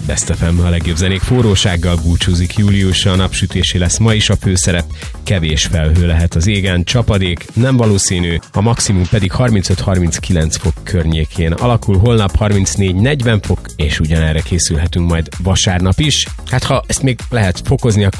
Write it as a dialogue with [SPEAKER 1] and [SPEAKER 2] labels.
[SPEAKER 1] Best FM, a legjobb zenék forrósággal búcsúzik júliusra, a napsütési lesz ma is a főszerep, kevés felhő lehet az égen, csapadék nem valószínű, a maximum pedig 35-39 fok környékén alakul, holnap 34-40 fok, és ugyanerre készülhetünk majd vasárnap is. Hát ha ezt még lehet fokozni, akkor